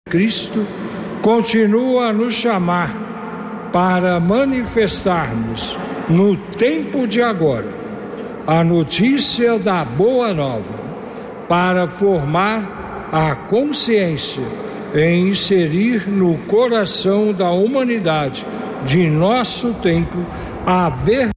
Cristo continua a nos chamar para manifestarmos no tempo de agora a notícia da boa nova, para formar a consciência e inserir no coração da humanidade de nosso tempo a verdade